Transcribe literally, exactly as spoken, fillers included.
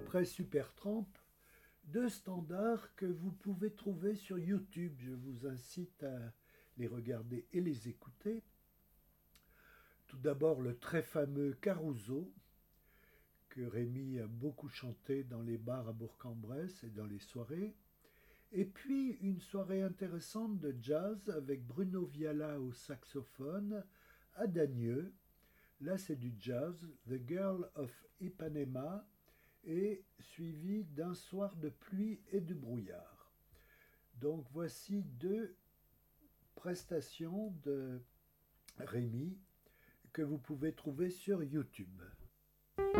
après Supertramp, deux standards que vous pouvez trouver sur YouTube. Je vous incite à les regarder et les écouter. Tout d'abord, le très fameux Caruso, que Rémi a beaucoup chanté dans les bars à Bourg-en-Bresse et dans les soirées. Et puis, une soirée intéressante de jazz avec Bruno Viala au saxophone à Dagneux. Là, c'est du jazz, The Girl of Ipanema, et suivi d'un soir de pluie et de brouillard. Donc voici deux prestations de Rémi que vous pouvez trouver sur YouTube.